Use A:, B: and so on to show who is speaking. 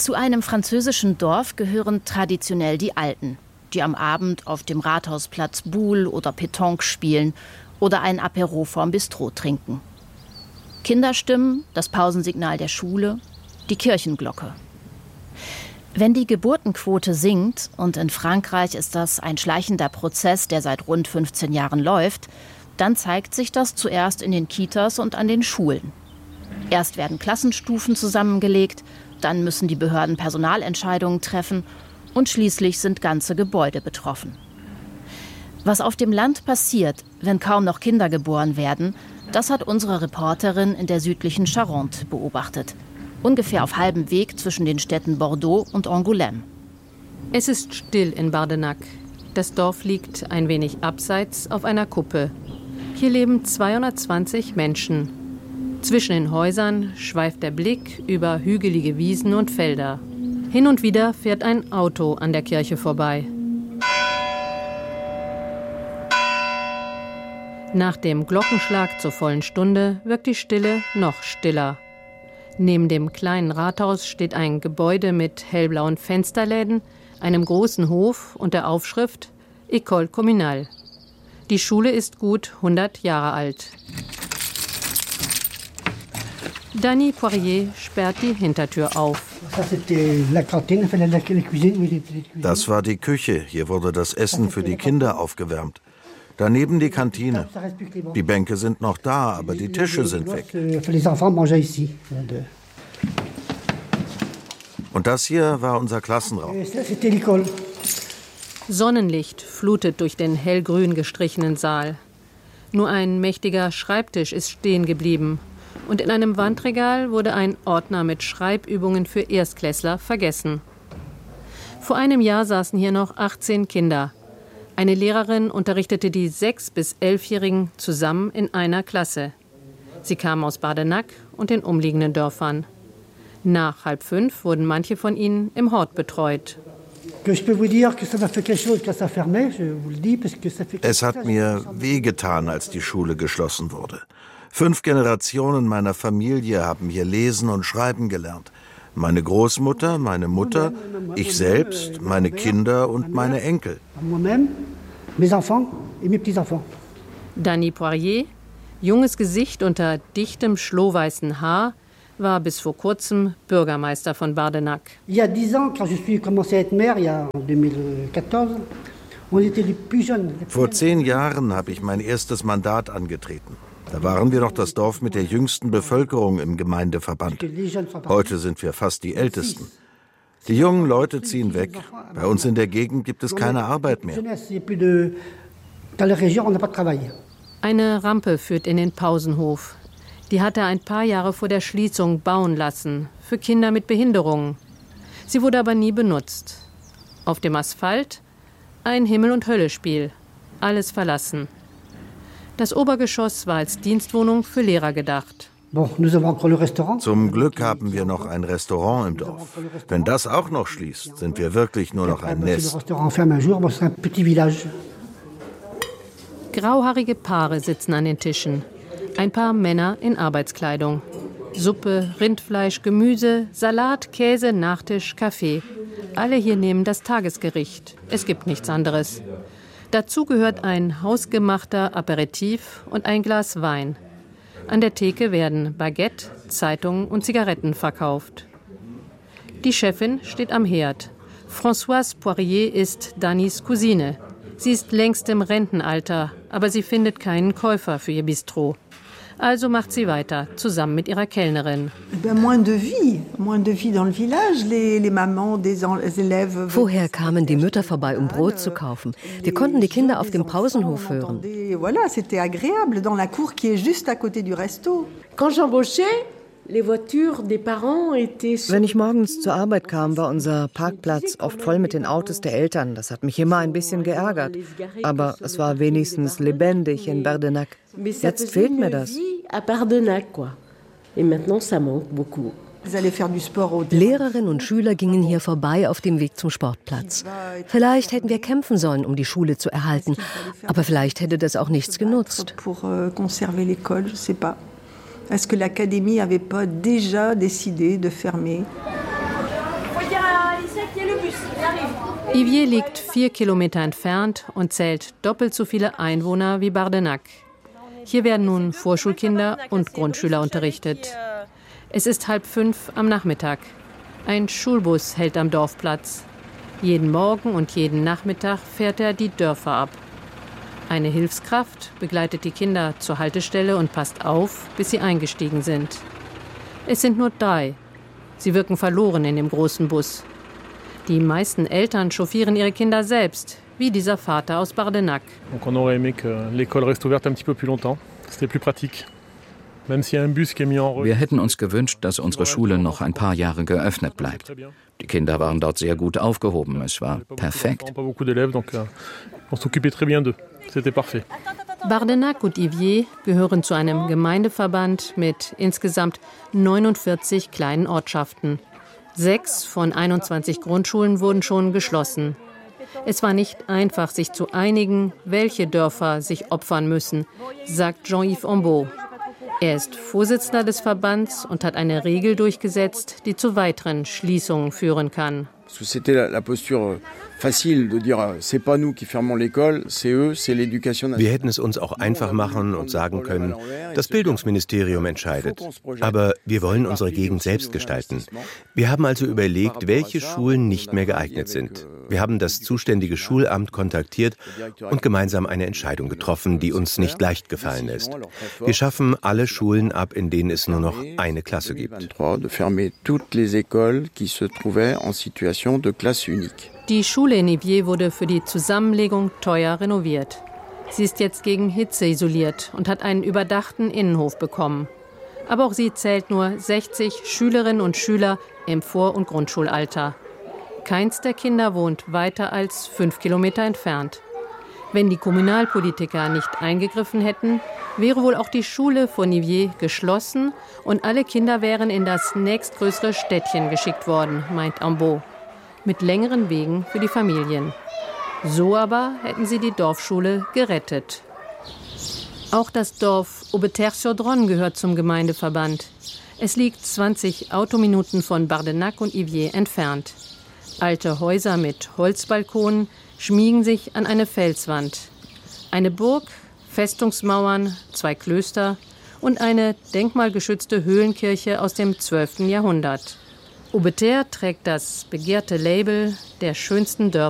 A: Zu einem französischen Dorf gehören traditionell die Alten, die am Abend auf dem Rathausplatz Boule oder Pétanque spielen oder ein Apéro vorm Bistro trinken. Kinderstimmen, das Pausensignal der Schule, die Kirchenglocke. Wenn die Geburtenquote sinkt, und in Frankreich ist das ein schleichender Prozess, der seit rund 15 Jahren läuft, dann zeigt sich das zuerst in den Kitas und an den Schulen. Erst werden Klassenstufen zusammengelegt, dann müssen die Behörden Personalentscheidungen treffen und schließlich sind ganze Gebäude betroffen. Was auf dem Land passiert, wenn kaum noch Kinder geboren werden, das hat unsere Reporterin in der südlichen Charente beobachtet. Ungefähr auf halbem Weg zwischen den Städten Bordeaux und Angoulême.
B: Es ist still in Bardenac. Das Dorf liegt ein wenig abseits auf einer Kuppe. Hier leben 220 Menschen. Zwischen den Häusern schweift der Blick über hügelige Wiesen und Felder. Hin und wieder fährt ein Auto an der Kirche vorbei. Nach dem Glockenschlag zur vollen Stunde wirkt die Stille noch stiller. Neben dem kleinen Rathaus steht ein Gebäude mit hellblauen Fensterläden, einem großen Hof und der Aufschrift École Communale. Die Schule ist gut 100 Jahre alt. Dany Poirier sperrt die Hintertür auf.
C: Das war die Küche. Hier wurde das Essen für die Kinder aufgewärmt. Daneben die Kantine. Die Bänke sind noch da, aber die Tische sind weg. Und das hier war unser Klassenraum.
B: Sonnenlicht flutet durch den hellgrün gestrichenen Saal. Nur ein mächtiger Schreibtisch ist stehen geblieben. Und in einem Wandregal wurde ein Ordner mit Schreibübungen für Erstklässler vergessen. Vor einem Jahr saßen hier noch 18 Kinder. Eine Lehrerin unterrichtete die 6- bis 11-Jährigen zusammen in einer Klasse. Sie kamen aus Bardenac und den umliegenden Dörfern. Nach 4:30 wurden manche von ihnen im Hort betreut.
C: Es hat mir wehgetan, als die Schule geschlossen wurde. 5 Generationen meiner Familie haben hier lesen und schreiben gelernt. Meine Großmutter, meine Mutter, ich selbst, meine Kinder und meine Enkel.
B: Dany Poirier, junges Gesicht unter dichtem, schlohweißen Haar, war bis vor kurzem Bürgermeister von Bardenac.
C: Vor 10 Jahren habe ich mein erstes Mandat angetreten. Da waren wir noch das Dorf mit der jüngsten Bevölkerung im Gemeindeverband. Heute sind wir fast die Ältesten. Die jungen Leute ziehen weg. Bei uns in der Gegend gibt es keine Arbeit mehr.
B: Eine Rampe führt in den Pausenhof. Die hatte er ein paar Jahre vor der Schließung bauen lassen, für Kinder mit Behinderungen. Sie wurde aber nie benutzt. Auf dem Asphalt ein Himmel- und Höllespiel. Alles verlassen. Das Obergeschoss war als Dienstwohnung für Lehrer gedacht.
C: Zum Glück haben wir noch ein Restaurant im Dorf. Wenn das auch noch schließt, sind wir wirklich nur noch ein Nest.
B: Grauhaarige Paare sitzen an den Tischen. Ein paar Männer in Arbeitskleidung. Suppe, Rindfleisch, Gemüse, Salat, Käse, Nachtisch, Kaffee. Alle hier nehmen das Tagesgericht. Es gibt nichts anderes. Dazu gehört ein hausgemachter Aperitif und ein Glas Wein. An der Theke werden Baguette, Zeitungen und Zigaretten verkauft. Die Chefin steht am Herd. Françoise Poirier ist Danys Cousine. Sie ist längst im Rentenalter, aber sie findet keinen Käufer für ihr Bistro. Also macht sie weiter, zusammen mit ihrer Kellnerin.
D: Vorher kamen die Mütter vorbei, um Brot zu kaufen. Wir konnten die Kinder auf dem Pausenhof hören. Wenn ich morgens zur Arbeit kam, war unser Parkplatz oft voll mit den Autos der Eltern. Das hat mich immer ein bisschen geärgert. Aber es war wenigstens lebendig in Bardenac. Jetzt fehlt mir das. Lehrerinnen und Schüler gingen hier vorbei auf dem Weg zum Sportplatz. Vielleicht hätten wir kämpfen sollen, um die Schule zu erhalten. Aber vielleicht hätte das auch nichts genutzt.
E: Est-ce que l'académie n'avait pas déjà décidé de fermer?
B: Ivier liegt 4 Kilometer entfernt und zählt doppelt so viele Einwohner wie Bardenac. Hier werden nun Vorschulkinder und Grundschüler unterrichtet. Es ist 4:30 am Nachmittag. Ein Schulbus hält am Dorfplatz. Jeden Morgen und jeden Nachmittag fährt er die Dörfer ab. Eine Hilfskraft begleitet die Kinder zur Haltestelle und passt auf, bis sie eingestiegen sind. Es sind nur 3. Sie wirken verloren in dem großen Bus. Die meisten Eltern chauffieren ihre Kinder selbst, wie dieser Vater aus Bardenac.
E: Wir hätten uns gewünscht, dass unsere Schule noch ein paar Jahre geöffnet bleibt. Die Kinder waren dort sehr gut aufgehoben. Es war perfekt.
B: Bardenac und Ivier gehören zu einem Gemeindeverband mit insgesamt 49 kleinen Ortschaften. 6 von 21 Grundschulen wurden schon geschlossen. Es war nicht einfach, sich zu einigen, welche Dörfer sich opfern müssen, sagt Jean-Yves Ambeau. Er ist Vorsitzender des Verbands und hat eine Regel durchgesetzt, die zu weiteren Schließungen führen kann.
F: Wir hätten es uns auch einfach machen und sagen können, das Bildungsministerium entscheidet. Aber wir wollen unsere Gegend selbst gestalten. Wir haben also überlegt, welche Schulen nicht mehr geeignet sind. Wir haben das zuständige Schulamt kontaktiert und gemeinsam eine Entscheidung getroffen, die uns nicht leicht gefallen ist. Wir schaffen alle Schulen ab, in denen es nur noch eine Klasse gibt.
B: Die Schule in Ivier wurde für die Zusammenlegung teuer renoviert. Sie ist jetzt gegen Hitze isoliert und hat einen überdachten Innenhof bekommen. Aber auch sie zählt nur 60 Schülerinnen und Schüler im Vor- und Grundschulalter. Keins der Kinder wohnt weiter als 5 Kilometer entfernt. Wenn die Kommunalpolitiker nicht eingegriffen hätten, wäre wohl auch die Schule von Ivier geschlossen und alle Kinder wären in das nächstgrößere Städtchen geschickt worden, meint Ambeau. Mit längeren Wegen für die Familien. So aber hätten sie die Dorfschule gerettet. Auch das Dorf Aubeterre-sur-Dronne gehört zum Gemeindeverband. Es liegt 20 Autominuten von Bardenac und Ivier entfernt. Alte Häuser mit Holzbalkonen schmiegen sich an eine Felswand. Eine Burg, Festungsmauern, 2 Klöster und eine denkmalgeschützte Höhlenkirche aus dem 12. Jahrhundert. Aubeterre trägt das begehrte Label der schönsten Dörfer